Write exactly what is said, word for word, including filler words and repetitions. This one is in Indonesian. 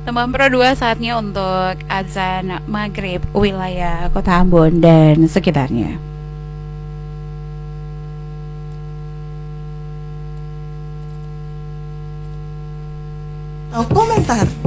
Teman Pro dua, saatnya untuk azan maghrib wilayah Kota Ambon dan sekitarnya. Oh, komentar.